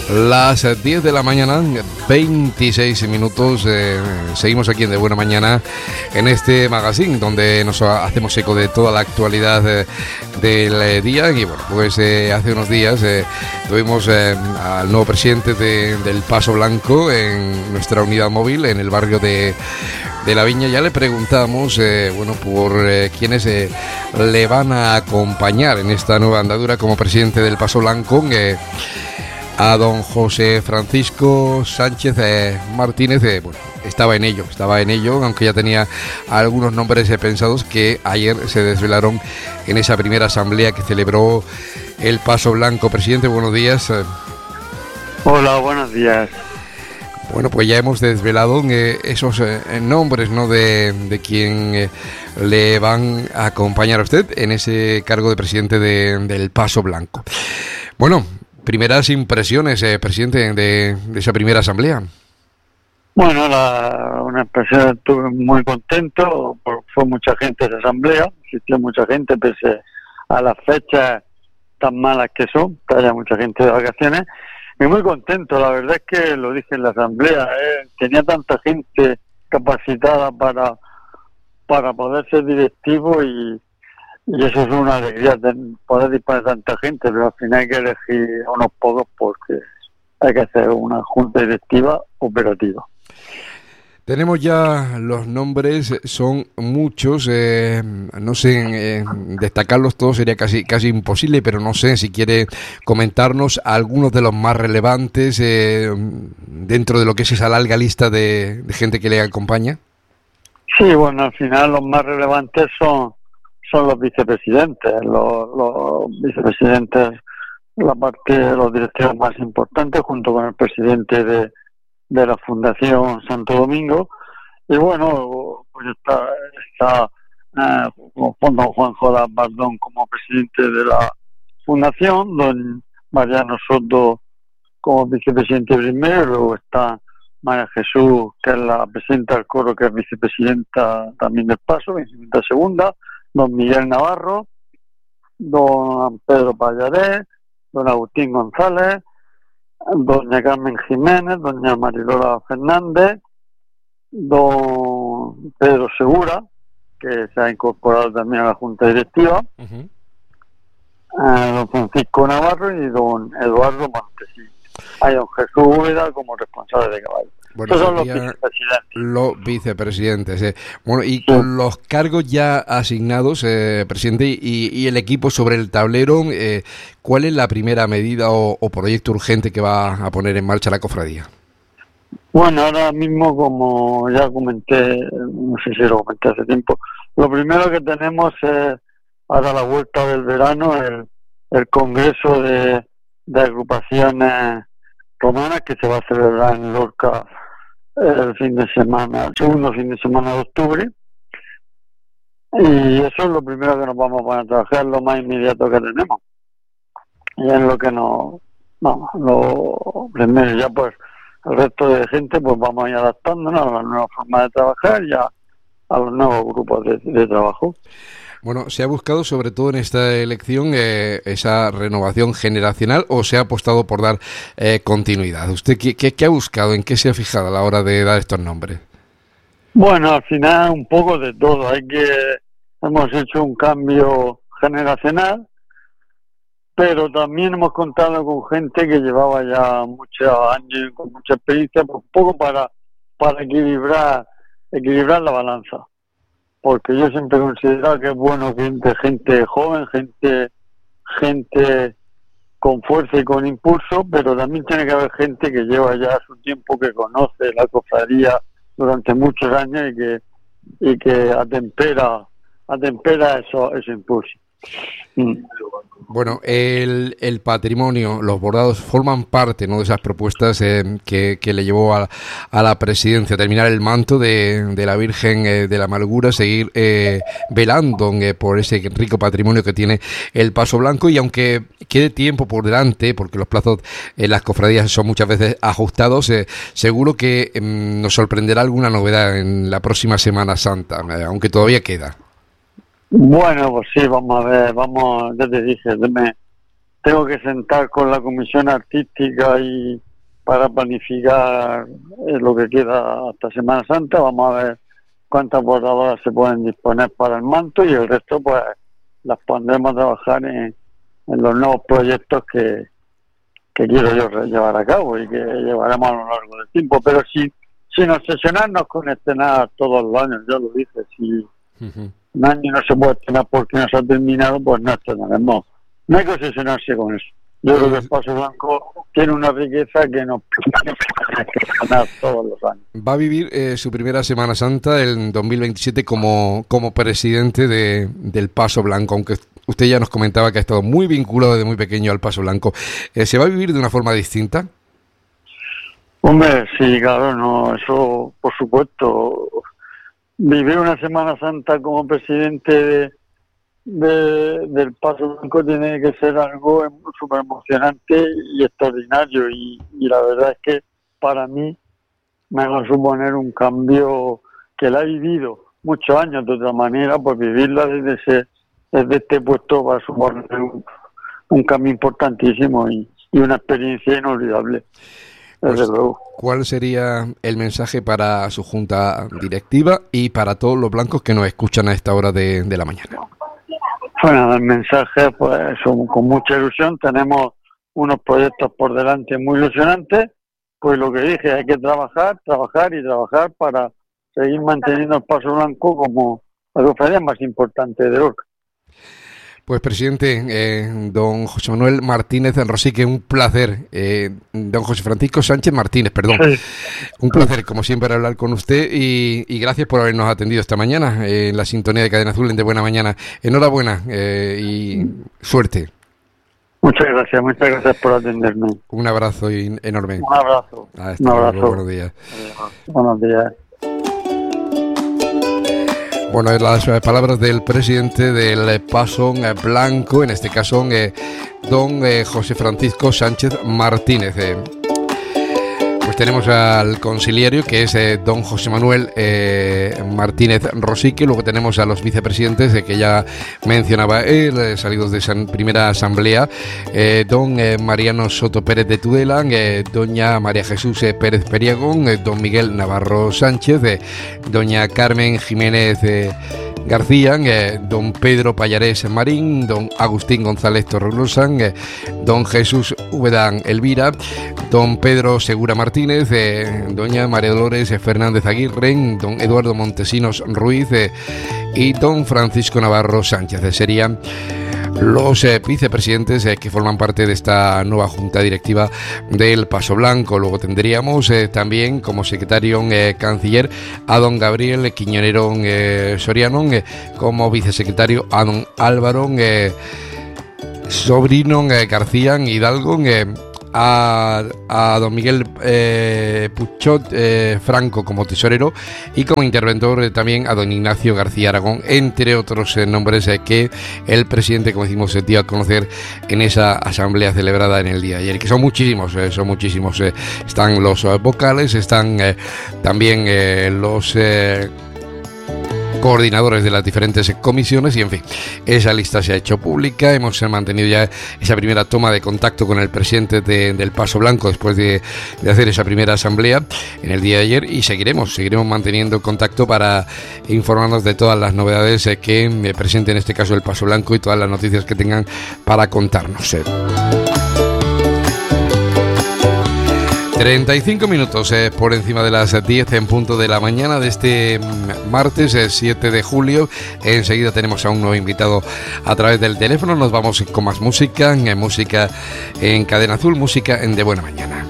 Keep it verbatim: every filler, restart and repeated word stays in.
Las diez de la mañana, veintiséis minutos, eh, seguimos aquí en De Buena Mañana, en este magazine donde nos hacemos eco de toda la actualidad eh, del día. Y bueno, pues eh, hace unos días eh, tuvimos eh, al nuevo presidente de, del Paso Blanco en nuestra unidad móvil, en el barrio de, de La Viña. Ya le preguntamos, eh, bueno, por eh, quiénes eh, le van a acompañar en esta nueva andadura como presidente del Paso Blanco. Eh, a don José Francisco Sánchez eh, Martínez. Eh, bueno, estaba en ello, estaba en ello, aunque ya tenía algunos nombres eh, pensados que ayer se desvelaron en esa primera asamblea que celebró el Paso Blanco. Presidente, buenos días. Hola, buenos días. Bueno, pues ya hemos desvelado eh, esos eh, nombres, ¿no?, de, de quien eh, le van a acompañar a usted en ese cargo de presidente de, del Paso Blanco. Bueno, primeras impresiones, eh, presidente, de, de esa primera asamblea. Bueno, la, una impresión, estuve muy contento, porque fue mucha gente esa asamblea, existió mucha gente pese a las fechas tan malas que son, que haya mucha gente de vacaciones, y muy contento. La verdad es que lo dije en la asamblea, eh, tenía tanta gente capacitada para, para poder ser directivo y Y eso es una alegría, de poder disponer de tanta gente, pero al final hay que elegir a unos pocos porque hay que hacer una junta directiva operativa. Tenemos ya los nombres, son muchos, eh, no sé, eh, destacarlos todos sería casi casi imposible, pero no sé si quiere comentarnos algunos de los más relevantes eh, dentro de lo que es esa larga lista de, de gente que le acompaña. Sí, bueno, al final los más relevantes son son los vicepresidentes, los, los vicepresidentes, la parte de los directivos más importantes, junto con el presidente de, de la Fundación Santo Domingo. Y bueno, pues está, está eh, don Juan Jodás Bardón como presidente de la Fundación, don Mariano Soto como vicepresidente primero, luego está María Jesús, que es la presidenta del coro, que es vicepresidenta también del Paso, vicepresidenta segunda, don Miguel Navarro, don Pedro Pallarés, don Agustín González, doña Carmen Jiménez, doña Marilola Fernández, don Pedro Segura, que se ha incorporado también a la Junta Directiva, uh-huh. eh, don Francisco Navarro y don Eduardo Montesí. Hay don Jesús Úbeda como responsable de caballo. Bueno, Estos son los vicepresidentes. Los vicepresidentes. Eh. Bueno, y con sí. los cargos ya asignados, eh, presidente, y, y el equipo sobre el tablero, eh, ¿cuál es la primera medida o, o proyecto urgente que va a poner en marcha la cofradía? Bueno, ahora mismo, como ya comenté, no sé si lo comenté hace tiempo, lo primero que tenemos es, ahora la vuelta del verano, el, el congreso de, de agrupaciones romanas que se va a celebrar en Lorca el fin de semana, el segundo fin de semana de octubre, y eso es lo primero que nos vamos a poner a trabajar, lo más inmediato que tenemos, y es lo que nos vamos, lo primero. Ya pues el resto de gente pues vamos a ir adaptándonos a la nueva forma de trabajar y a, a los nuevos grupos de, de trabajo. Bueno, ¿se ha buscado sobre todo en esta elección eh, esa renovación generacional o se ha apostado por dar eh, continuidad? ¿Usted qué, qué, qué ha buscado? ¿En qué se ha fijado a la hora de dar estos nombres? Bueno, al final un poco de todo. Hay que hemos hecho un cambio generacional, pero también hemos contado con gente que llevaba ya muchos años y con mucha experiencia, pues un poco para para equilibrar equilibrar la balanza. Porque yo siempre he considerado que es bueno que entre gente joven, gente gente con fuerza y con impulso, pero también tiene que haber gente que lleva ya su tiempo, que conoce la cofradía durante muchos años y que y que atempera atempera eso, ese impulso. Mm. Bueno, el, el patrimonio, los bordados forman parte, ¿no?, de esas propuestas eh, que, que le llevó a, a la presidencia, terminar el manto de, de la Virgen eh, de la Amargura, seguir eh, velando eh, por ese rico patrimonio que tiene el Paso Blanco, y aunque quede tiempo por delante, porque los plazos en las cofradías son muchas veces ajustados, eh, seguro que eh, nos sorprenderá alguna novedad en la próxima Semana Santa, eh, aunque todavía queda. Bueno, pues sí, vamos a ver, vamos, ya te dije, deme, tengo que sentar con la comisión artística y para planificar eh, lo que queda hasta Semana Santa. Vamos a ver cuántas bordadoras se pueden disponer para el manto y el resto pues las pondremos a trabajar en, en los nuevos proyectos que, que quiero yo llevar a cabo y que llevaremos a lo largo del tiempo, pero sin, sin obsesionarnos con estrenar todos los años. Ya lo dije, si uh-huh. un año no se puede estrenar porque no se ha terminado, pues no estrenaremos. No hay que obsesionarse con eso. Yo creo que el Paso Blanco tiene una riqueza que nos permite ganar todos los años. Va a vivir eh, su primera Semana Santa en dos mil veintisiete como, como presidente de, del Paso Blanco, aunque usted ya nos comentaba que ha estado muy vinculado desde muy pequeño al Paso Blanco. Eh, ¿Se va a vivir de una forma distinta? Hombre, sí, claro, no, eso por supuesto. Vivir una Semana Santa como presidente de De, del Paso Blanco tiene que ser algo súper emocionante y extraordinario y, y la verdad es que para mí me va a suponer un cambio que la he vivido muchos años de otra manera, pues vivirla desde ese desde este puesto va a suponer un, un cambio importantísimo y, y una experiencia inolvidable. Desde Pues, luego. ¿cuál sería el mensaje para su junta directiva y para todos los blancos que nos escuchan a esta hora de, de la mañana? Bueno, el mensaje, pues son con mucha ilusión, tenemos unos proyectos por delante muy ilusionantes, pues lo que dije, hay que trabajar, trabajar y trabajar para seguir manteniendo el Paso Blanco como la cofradía más importante de Lorca. Pues presidente, eh, don José Manuel Martínez Rosique, un placer, eh, don José Francisco Sánchez Martínez, perdón, sí. un placer como siempre hablar con usted y, y gracias por habernos atendido esta mañana eh, en la sintonía de Cadena Azul en De Buena Mañana. Enhorabuena eh, y suerte. Muchas gracias, muchas gracias por atenderme. Un abrazo enorme. Un abrazo. Hasta un abrazo. Luego, buenos días. Buenos días. Bueno, las palabras del presidente del Paso Blanco, en este caso eh, don eh, José Francisco Sánchez Martínez. Eh. Pues tenemos al conciliario, que es eh, don José Manuel eh, Martínez Rosique. Luego tenemos a los vicepresidentes, eh, que ya mencionaba él, eh, salidos de esa primera asamblea, eh, don eh, Mariano Soto Pérez de Tudela, eh, doña María Jesús eh, Pérez Periagón, eh, don Miguel Navarro Sánchez, eh, doña Carmen Jiménez eh, García, eh, don Pedro Pallarés Marín, don Agustín González Torregrosan, eh, don Jesús Ubedán Elvira, don Pedro Segura Martínez, eh, doña María Dolores Fernández Aguirre, don Eduardo Montesinos Ruiz eh, y don Francisco Navarro Sánchez. Eh, serían los eh, vicepresidentes eh, que forman parte de esta nueva junta directiva del Paso Blanco. Luego tendríamos eh, también como secretario eh, canciller a don Gabriel Quiñonero eh, Soriano, eh, como vicesecretario a don Álvaro eh, Sobrino eh, García Hidalgo, eh, A, a don Miguel eh, Puchot eh, Franco como tesorero y como interventor eh, también a don Ignacio García Aragón, entre otros eh, nombres eh, que el presidente, como decimos, se dio a conocer en esa asamblea celebrada en el día de ayer, que son muchísimos, eh, son muchísimos. Eh, están los eh, vocales, están eh, también eh, los eh, coordinadores de las diferentes comisiones y en fin, esa lista se ha hecho pública. Hemos mantenido ya esa primera toma de contacto con el presidente de, del Paso Blanco después de, de hacer esa primera asamblea en el día de ayer y seguiremos, seguiremos manteniendo contacto para informarnos de todas las novedades que me presente en este caso el Paso Blanco y todas las noticias que tengan para contarnos. treinta y cinco minutos eh, por encima de las diez en punto de la mañana de este martes eh, siete de julio. Enseguida tenemos a un nuevo invitado a través del teléfono. Nos vamos con más música, en música en Cadena Azul, música en De Buena Mañana.